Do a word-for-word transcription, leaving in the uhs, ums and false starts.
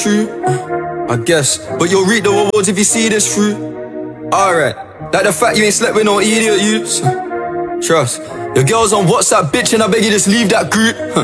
true, I guess. But you'll reap the rewards if you see this through. Alright, like the fact you ain't slept with no idiot, you. Trust. Your girl's on WhatsApp, bitch, and I beg you just leave that group.